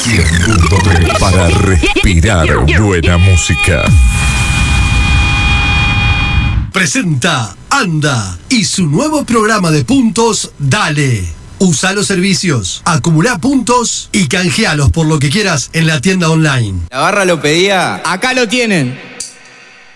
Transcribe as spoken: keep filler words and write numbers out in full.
cien punto tres para respirar buena música. Presenta Anda y su nuevo programa de puntos Dale. Usa los servicios, acumula puntos y canjealos por lo que quieras en la tienda online. La barra lo pedía, acá lo tienen.